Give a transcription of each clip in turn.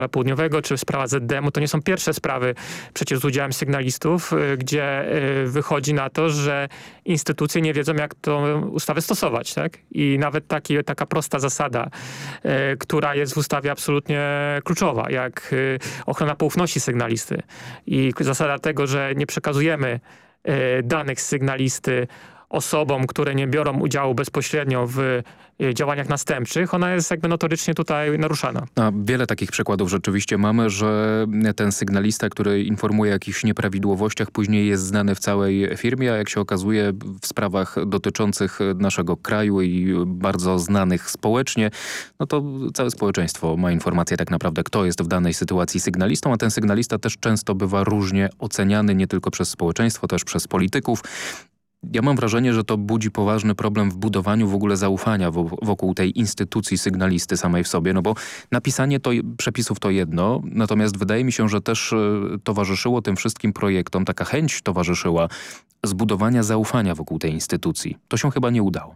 Południowego czy sprawa ZDM-u, to nie są pierwsze sprawy przecież z udziałem sygnalistów, gdzie wychodzi na to, że instytucje nie wiedzą, jak tę ustawę stosować. Tak? I nawet taka prosta zasada, która jest w ustawie absolutnie kluczowa, jak ochrona poufności sygnalisty i zasada tego, że nie przekazujemy danych sygnalisty osobom, które nie biorą udziału bezpośrednio w działaniach następczych, ona jest jakby notorycznie tutaj naruszana. A wiele takich przykładów rzeczywiście mamy, że ten sygnalista, który informuje o jakichś nieprawidłowościach, później jest znany w całej firmie, a jak się okazuje w sprawach dotyczących naszego kraju i bardzo znanych społecznie, no to całe społeczeństwo ma informację tak naprawdę, kto jest w danej sytuacji sygnalistą, a ten sygnalista też często bywa różnie oceniany, nie tylko przez społeczeństwo, też przez polityków. Ja mam wrażenie, że to budzi poważny problem w budowaniu w ogóle zaufania wokół tej instytucji sygnalisty samej w sobie, no bo napisanie przepisów to jedno, natomiast wydaje mi się, że też towarzyszyło tym wszystkim projektom, taka chęć towarzyszyła zbudowania zaufania wokół tej instytucji. To się chyba nie udało.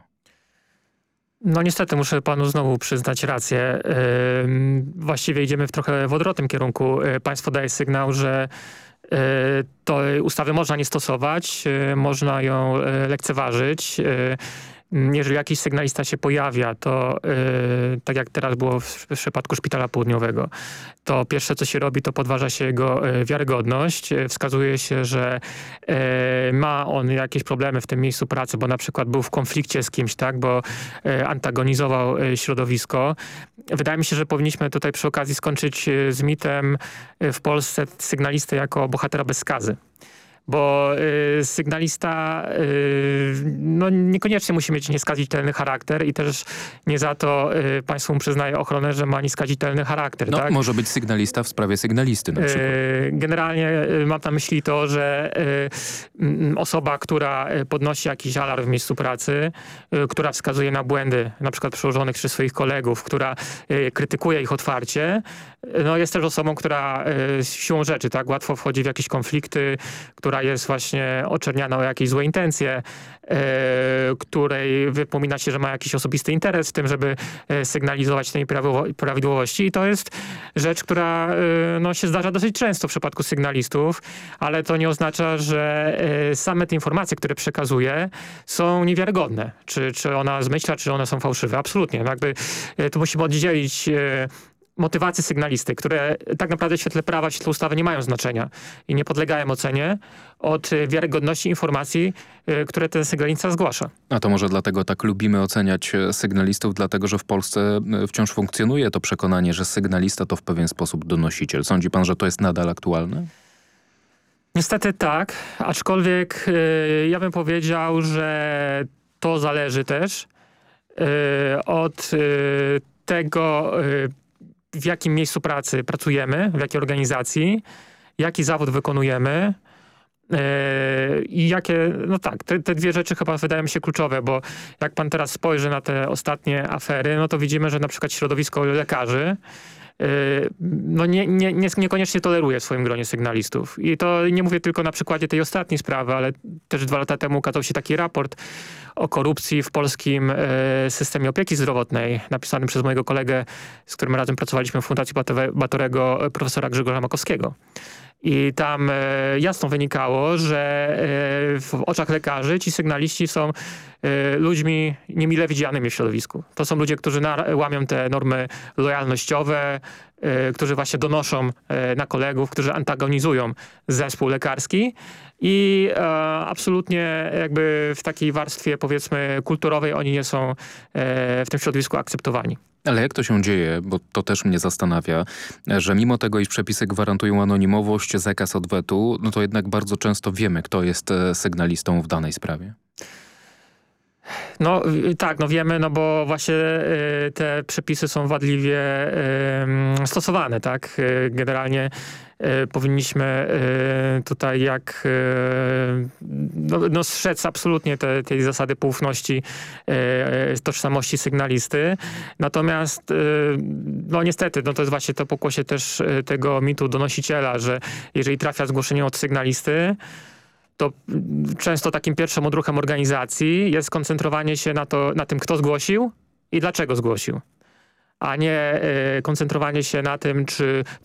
No niestety muszę panu znowu przyznać rację. Właściwie idziemy trochę w odwrotnym kierunku. Państwo daje sygnał, że tej ustawy można nie stosować, można ją lekceważyć. Jeżeli jakiś sygnalista się pojawia, to tak jak teraz było w przypadku Szpitala Południowego, to pierwsze co się robi, to podważa się jego wiarygodność. Wskazuje się, że ma on jakieś problemy w tym miejscu pracy, bo na przykład był w konflikcie z kimś, tak, bo antagonizował środowisko. Wydaje mi się, że powinniśmy tutaj przy okazji skończyć z mitem w Polsce sygnalisty jako bohatera bez skazy. Bo sygnalista no niekoniecznie musi mieć nieskazitelny charakter i też nie za to państwo mu przyznaje ochronę, że ma nieskazitelny charakter. No, tak? może być sygnalista w sprawie sygnalisty na przykład. Generalnie mam na myśli to, że osoba, która podnosi jakiś alarm w miejscu pracy, która wskazuje na błędy na przykład przełożonych czy swoich kolegów, która krytykuje ich otwarcie, no jest też osobą, która siłą rzeczy tak łatwo wchodzi w jakieś konflikty, która jest właśnie oczerniana o jakieś złe intencje, której wypomina się, że ma jakiś osobisty interes w tym, żeby sygnalizować te nieprawidłowości. I to jest rzecz, która no, się zdarza dosyć często w przypadku sygnalistów, ale to nie oznacza, że same te informacje, które przekazuje, są niewiarygodne. Czy ona zmyśla, czy one są fałszywe. Absolutnie. Jakby, tu musimy oddzielić motywacje sygnalisty, które tak naprawdę w świetle prawa, w świetle ustawy nie mają znaczenia i nie podlegają ocenie, od wiarygodności informacji, które ten sygnalista zgłasza. A to może dlatego tak lubimy oceniać sygnalistów, dlatego że w Polsce wciąż funkcjonuje to przekonanie, że sygnalista to w pewien sposób donosiciel. Sądzi pan, że to jest nadal aktualne? Niestety tak, aczkolwiek ja bym powiedział, że to zależy też od tego, w jakim miejscu pracy pracujemy, w jakiej organizacji, jaki zawód wykonujemy i jakie, no tak, te dwie rzeczy chyba wydają mi się kluczowe, bo jak pan teraz spojrzy na te ostatnie afery, no to widzimy, że na przykład środowisko lekarzy no niekoniecznie toleruje w swoim gronie sygnalistów. I to nie mówię tylko na przykładzie tej ostatniej sprawy, ale też 2 lata temu ukazał się taki raport o korupcji w polskim systemie opieki zdrowotnej, napisany przez mojego kolegę, z którym razem pracowaliśmy w Fundacji Batorego, profesora Grzegorza Makowskiego. I tam jasno wynikało, że w oczach lekarzy ci sygnaliści są ludźmi niemile widzianymi w środowisku. To są ludzie, którzy łamią te normy lojalnościowe, którzy właśnie donoszą na kolegów, którzy antagonizują zespół lekarski i absolutnie jakby w takiej warstwie powiedzmy kulturowej oni nie są w tym środowisku akceptowani. Ale jak to się dzieje, bo to też mnie zastanawia, że mimo tego, iż przepisy gwarantują anonimowość, zakaz odwetu, no to jednak bardzo często wiemy, kto jest sygnalistą w danej sprawie. No tak, no wiemy, no bo właśnie te przepisy są wadliwie stosowane, tak? Generalnie powinniśmy tutaj no strzec absolutnie tej zasady poufności, tożsamości sygnalisty. Natomiast no niestety, no to jest właśnie to pokłosie też tego mitu donosiciela, że jeżeli trafia zgłoszenie od sygnalisty, to często takim pierwszym odruchem organizacji jest koncentrowanie się na tym, kto zgłosił i dlaczego zgłosił. a nie koncentrowanie się na tym, czy